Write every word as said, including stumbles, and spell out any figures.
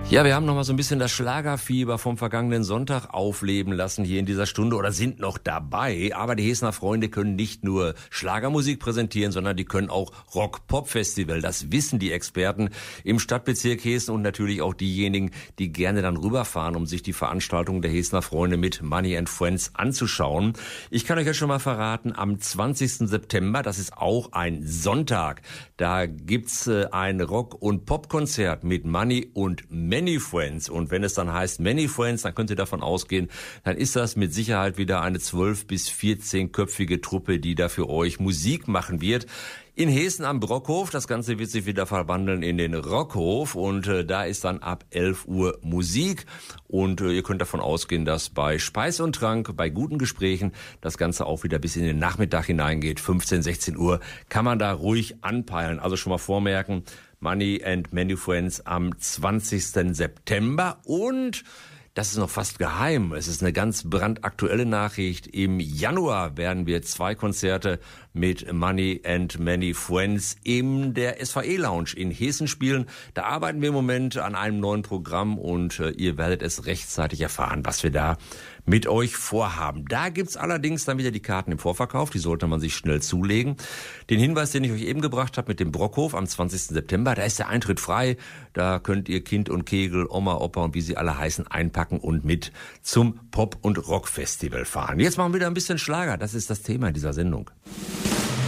Ja, wir haben noch mal so ein bisschen das Schlagerfieber vom vergangenen Sonntag aufleben lassen hier in dieser Stunde oder sind noch dabei. Aber die Hessener Freunde können nicht nur Schlagermusik präsentieren, sondern die können auch Rock-Pop-Festival. Das wissen die Experten im Stadtbezirk Hessen und natürlich auch diejenigen, die gerne dann rüberfahren, um sich die Veranstaltung der Hessener Freunde mit Money and Friends anzuschauen. Ich kann euch jetzt schon mal verraten, am zwanzigsten September, das ist auch ein Sonntag, da gibt's äh, ein Rock- und Popkonzert mit Money und Many Friends. Und wenn es dann heißt Many Friends, dann könnt ihr davon ausgehen, dann ist das mit Sicherheit wieder eine zwölf- bis vierzehnköpfige Truppe, die da für euch Musik machen wird. In Hessen am Brockhof, das Ganze wird sich wieder verwandeln in den Rockhof und äh, da ist dann ab elf Uhr Musik und äh, ihr könnt davon ausgehen, dass bei Speis und Trank, bei guten Gesprächen das Ganze auch wieder bis in den Nachmittag hineingeht. fünfzehn, sechzehn Uhr kann man da ruhig anpeilen. Also schon mal vormerken, Money and Many Friends am zwanzigsten September und das ist noch fast geheim. Es ist eine ganz brandaktuelle Nachricht. Im Januar werden wir zwei Konzerte mit Money and Many Friends in der S V E-Lounge in Hessen spielen. Da arbeiten wir im Moment an einem neuen Programm und äh, ihr werdet es rechtzeitig erfahren, was wir da mit euch vorhaben. Da gibt's allerdings dann wieder die Karten im Vorverkauf, die sollte man sich schnell zulegen. Den Hinweis, den ich euch eben gebracht habe mit dem Brockhof am zwanzigsten September, da ist der Eintritt frei. Da könnt ihr Kind und Kegel, Oma, Opa und wie sie alle heißen einpacken und mit zum Pop- und Rock-Festival fahren. Jetzt machen wir wieder ein bisschen Schlager, das ist das Thema dieser Sendung.